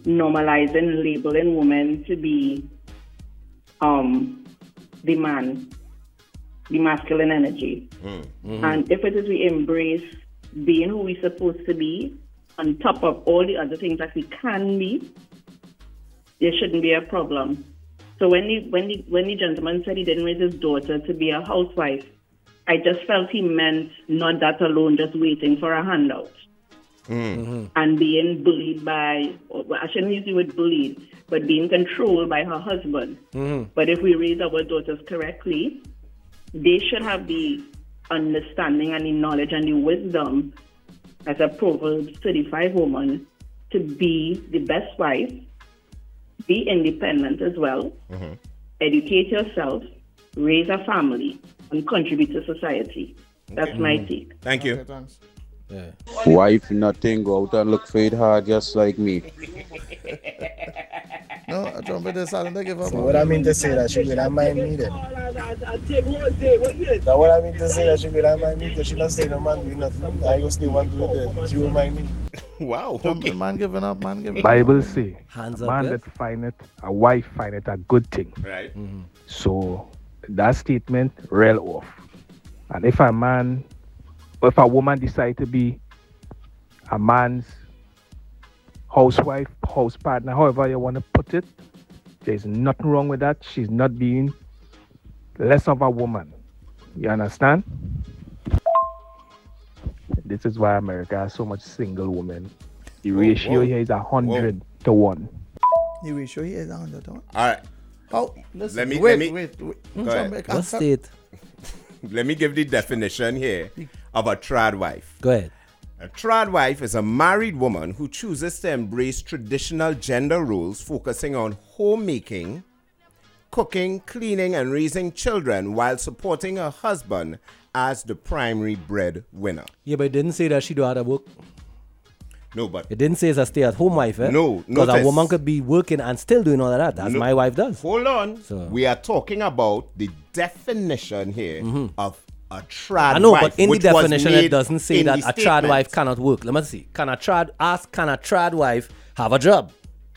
normalizing, labeling women to be the man, the masculine energy. Mm-hmm. And if it is we embrace being who we're supposed to be, on top of all the other things that we can be, there shouldn't be a problem. So when the gentleman said he didn't raise his daughter to be a housewife, I just felt he meant not that alone, just waiting for a handout. Mm-hmm. And being bullied by, I shouldn't use the word bullied, but being controlled by her husband. Mm-hmm. But if we raise our daughters correctly, they should have the understanding and the knowledge and the wisdom as a Proverbs 35 woman to be the best wife, be independent as well, mm-hmm. educate yourself, raise a family, and contribute to society. That's my take. Thank you. Okay, thanks. Yeah. Wife nothing, go out and look for it hard just like me. No, I don't give up. So what I mean to say that she will not mind me then. Now what I mean to say that she will not mind me because she not say no man do nothing. I just still want to do it. She will mind me. Wow. Okay. Man giving up. Bible say, Hands a up, man yes? that find it, a wife find it a good thing. Right. Mm-hmm. So that statement real off. And if a woman decide to be a man's housewife, house partner, however you want to put it, there's nothing wrong with that. She's not being less of a woman. You understand? This is why America has so much single women. The ratio here is 100 to 1. The ratio here is 100 to 1. All right. Oh, listen. Let me- Wait. Go ahead. What state? Let me give the definition here of a trad wife. Go ahead. A trad wife is a married woman who chooses to embrace traditional gender roles, focusing on homemaking, cooking, cleaning, and raising children while supporting her husband as the primary breadwinner. Yeah, but it didn't say that she do other work. No, but It didn't say it's a stay-at-home wife, eh? No, Because a notice. woman could be working and still doing all of that, as No. my wife does. hold on. So- We are talking about the definition here of a trad I know, wife, but in the which was definition, it made doesn't say in that the a trad statement. wife cannot work. Let me see. Can a trad wife have a job?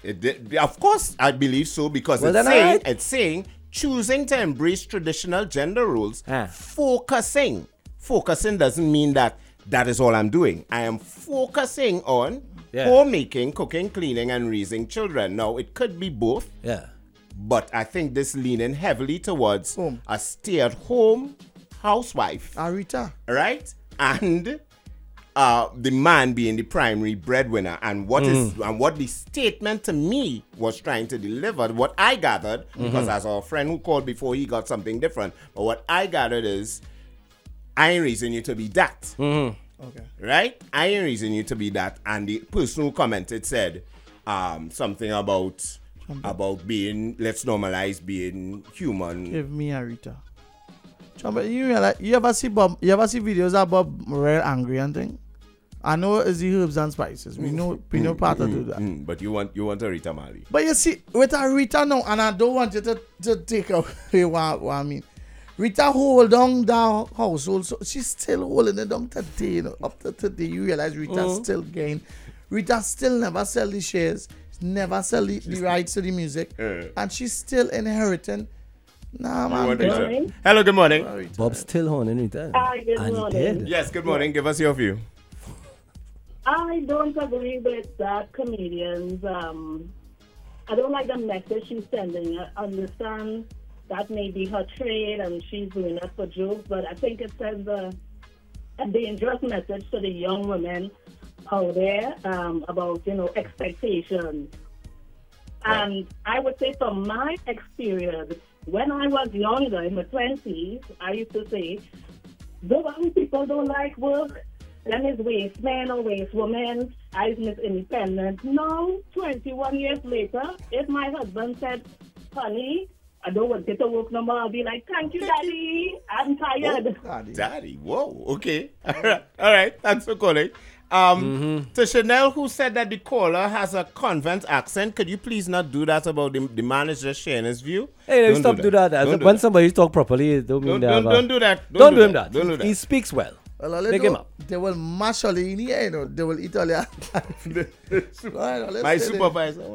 Of course, I believe so, because Well, it's then, saying, alright. it's saying choosing to embrace traditional gender roles, focusing. Focusing doesn't mean that is all I'm doing. I am focusing on homemaking, cooking, cleaning, and raising children. Now, it could be both, Yeah. but I think this leaning heavily towards a stay-at-home housewife, Arita. right? And the man being the primary breadwinner. And what the statement to me was trying to deliver, what I gathered, because as our friend who called before, he got something different. But what I gathered is, I ain't raising you to be that. Okay. Right? I ain't raising you to be that. And the person who commented said something about being, let's normalize being human. Give me Arita. Chamba, you realize, you ever see videos of Bob real angry and thing? I know it's the herbs and spices. We know part to do that. But you want a Rita Mali. But you see, with a Rita now, and I don't want you to take away what I mean. Rita hold down that household, so she's still holding it down today. You know, up to today, you realize Rita still gain. Rita still never sell the shares, never sell the rights to the music, and she's still inheriting. Nah, man. Hello, good morning. Bob's still honing it. Hi, good morning. Dead. Yes, good morning. Give us your view. I don't agree with that comedians. I don't like the message she's sending. I understand that may be her trade and she's doing that for jokes, but I think it sends a dangerous message to the young women out there about, expectations. And I would say from my experience, when I was younger, in my 20s, I used to say, those people don't like work. Them is waste men or waste women. I is independent. Now, 21 years later, if my husband said, honey, I don't want you to work no more, I'll be like, thank you, Daddy. I'm tired. Daddy, whoa, okay. All right, thanks for calling. To Chanel, who said that the caller has a convent accent, could you please not do that about the man is just sharing his view? Hey, stop do that. When somebody talk properly, it don't mean Don't do that. Don't do him that. Don't do that. He speaks well. Well, Pick him up. They will mash all in here, they will eat all your My supervisor.